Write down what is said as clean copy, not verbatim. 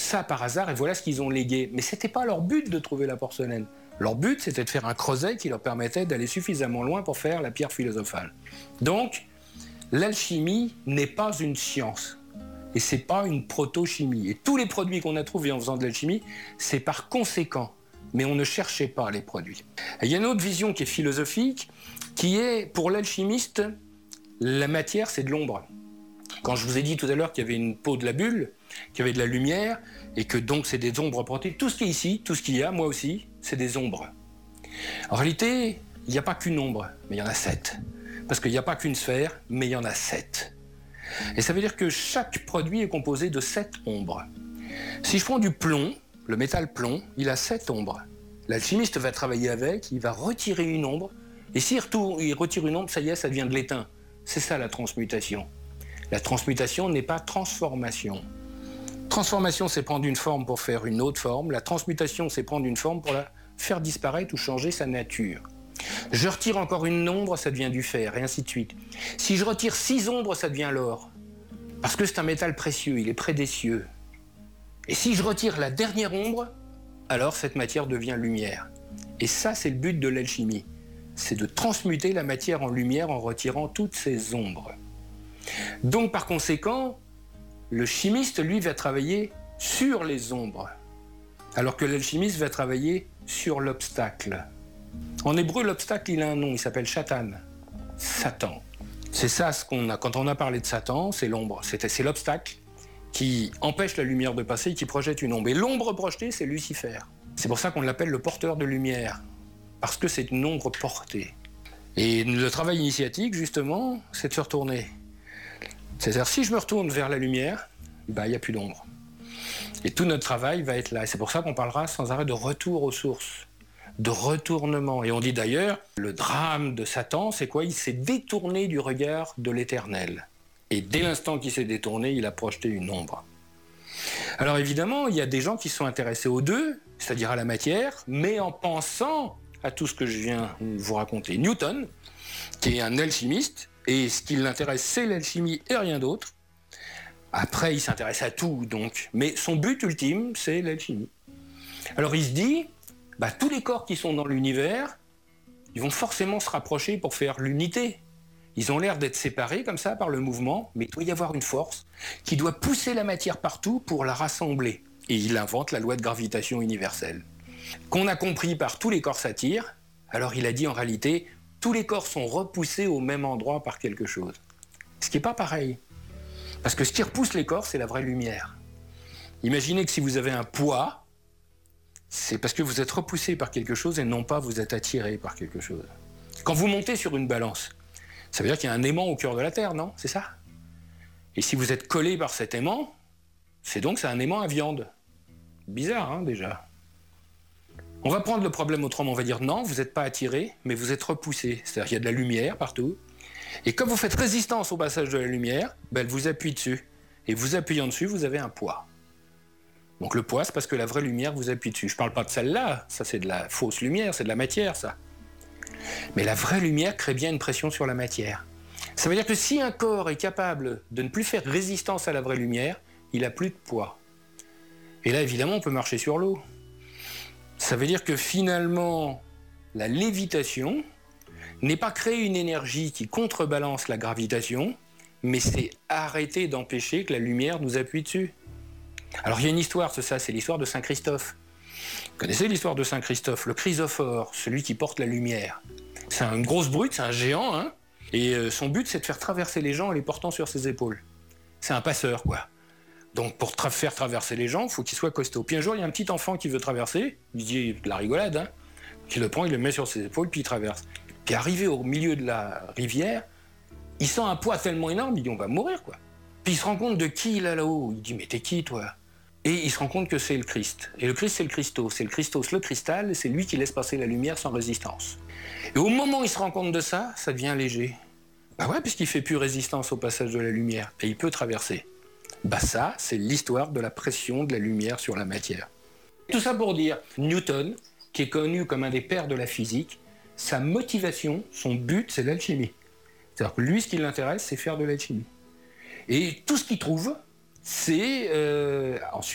ça par hasard et voilà ce qu'ils ont légué. Mais ce n'était pas leur but de trouver la porcelaine. Leur but, c'était de faire un creuset qui leur permettait d'aller suffisamment loin pour faire la pierre philosophale. Donc, l'alchimie n'est pas une science. Et ce n'est pas une proto-chimie. Et tous les produits qu'on a trouvés en faisant de l'alchimie, c'est par conséquent. Mais on ne cherchait pas les produits. Et il y a une autre vision qui est philosophique, qui est, pour l'alchimiste, la matière, c'est de l'ombre. Quand je vous ai dit tout à l'heure qu'il y avait une peau de la bulle, qu'il y avait de la lumière, et que donc c'est des ombres portées, tout ce qui est ici, tout ce qu'il y a, moi aussi, c'est des ombres. En réalité, il n'y a pas qu'une ombre, mais il y en a 7. Parce qu'il n'y a pas qu'une sphère, mais il y en a 7. Et ça veut dire que chaque produit est composé de 7 ombres. Si je prends du plomb, le métal plomb, il a 7 ombres. L'alchimiste va travailler avec, il va retirer une ombre, et s'il retire une ombre, ça y est, ça devient de l'étain. C'est ça la transmutation. La transmutation n'est pas transformation. Transformation, c'est prendre une forme pour faire une autre forme. La transmutation, c'est prendre une forme pour la faire disparaître ou changer sa nature. Je retire encore une ombre, ça devient du fer, et ainsi de suite. Si je retire 6 ombres, ça devient l'or. Parce que c'est un métal précieux, il est près des cieux. Et si je retire la dernière ombre, alors cette matière devient lumière. Et ça, c'est le but de l'alchimie. C'est de transmuter la matière en lumière en retirant toutes ces ombres. Donc, par conséquent, le chimiste, lui, va travailler sur les ombres, alors que l'alchimiste va travailler sur l'obstacle. En hébreu, l'obstacle, il a un nom, il s'appelle Shatan, Satan. C'est ça ce qu'on a. Quand on a parlé de Satan, c'est l'ombre, c'est l'obstacle qui empêche la lumière de passer et qui projette une ombre. Et l'ombre projetée, c'est Lucifer. C'est pour ça qu'on l'appelle le porteur de lumière, parce que c'est une ombre portée. Et le travail initiatique, justement, c'est de se retourner. C'est-à-dire, si je me retourne vers la lumière, il n'y a plus d'ombre. Et tout notre travail va être là. Et c'est pour ça qu'on parlera sans arrêt de retour aux sources, de retournement. Et on dit d'ailleurs, le drame de Satan, c'est quoi? Il s'est détourné du regard de l'Éternel. Et dès l'instant qu'il s'est détourné, il a projeté une ombre. Alors évidemment, il y a des gens qui sont intéressés aux deux, c'est-à-dire à la matière, mais en pensant à tout ce que je viens vous raconter. Newton, qui est un alchimiste, et ce qui l'intéresse, c'est l'alchimie et rien d'autre. Après, il s'intéresse à tout, donc. Mais son but ultime, c'est l'alchimie. Alors il se dit, tous les corps qui sont dans l'univers, ils vont forcément se rapprocher pour faire l'unité. Ils ont l'air d'être séparés comme ça par le mouvement, mais il doit y avoir une force qui doit pousser la matière partout pour la rassembler. Et il invente la loi de gravitation universelle. Qu'on a compris par tous les corps s'attirent, alors il a dit en réalité, tous les corps sont repoussés au même endroit par quelque chose. Ce qui n'est pas pareil. Parce que ce qui repousse les corps, c'est la vraie lumière. Imaginez que si vous avez un poids, c'est parce que vous êtes repoussé par quelque chose et non pas vous êtes attiré par quelque chose. Quand vous montez sur une balance, ça veut dire qu'il y a un aimant au cœur de la Terre, non? C'est ça? Et si vous êtes collé par cet aimant, c'est un aimant à viande. Bizarre, hein, déjà. On va prendre le problème autrement, on va dire non, vous n'êtes pas attiré, mais vous êtes repoussé. C'est-à-dire qu'il y a de la lumière partout. Et comme vous faites résistance au passage de la lumière, elle vous appuie dessus. Et vous appuyant dessus, vous avez un poids. Donc le poids, c'est parce que la vraie lumière vous appuie dessus. Je ne parle pas de celle-là, ça c'est de la fausse lumière, c'est de la matière, ça. Mais la vraie lumière crée bien une pression sur la matière. Ça veut dire que si un corps est capable de ne plus faire résistance à la vraie lumière, il n'a plus de poids. Et là, évidemment, on peut marcher sur l'eau. Ça veut dire que finalement, la lévitation n'est pas créer une énergie qui contrebalance la gravitation, mais c'est arrêter d'empêcher que la lumière nous appuie dessus. Alors il y a une histoire, c'est l'histoire de Saint Christophe. Vous connaissez l'histoire de Saint Christophe, le chrysophore, celui qui porte la lumière. C'est une grosse brute, c'est un géant, hein, et son but c'est de faire traverser les gens en les portant sur ses épaules. C'est un passeur, quoi. Donc pour faire traverser les gens, il faut qu'il soit costaud. Puis un jour, il y a un petit enfant qui veut traverser, il dit de la rigolade, hein, qui le prend, il le met sur ses épaules, puis il traverse. Puis arrivé au milieu de la rivière, il sent un poids tellement énorme, il dit on va mourir, quoi. Puis il se rend compte de qui il a là-haut. Il dit mais t'es qui, toi? Et il se rend compte que c'est le Christ. Et le Christ, c'est le Christos. C'est le Christos, le cristal, c'est lui qui laisse passer la lumière sans résistance. Et au moment où il se rend compte de ça, ça devient léger. Ouais, puisqu'il fait plus résistance au passage de la lumière. Et il peut traverser. Ça, c'est l'histoire de la pression de la lumière sur la matière. Tout ça pour dire, Newton, qui est connu comme un des pères de la physique, sa motivation, son but, c'est l'alchimie. C'est-à-dire que lui, ce qui l'intéresse, c'est faire de l'alchimie. Et tout ce qu'il trouve, c'est ensuite